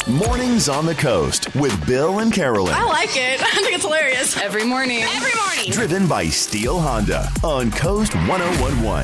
Mornings on the Coast with Bill and Carolyn. I like it. I think it's hilarious. Every morning. Driven by Steel Honda on Coast 1011.